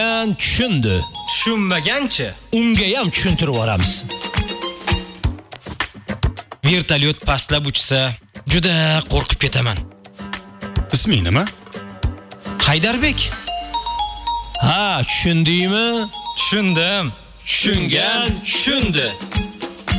tushundi. Tushunmaganchi? Unga ham tushuntirib yuboramiz. Vertolyot pastlab uchsa, juda qo'rqib ketaman. Isming nima? Haydarbek. Ha, tushundingmi? Tushundim. Tushungan tushundi.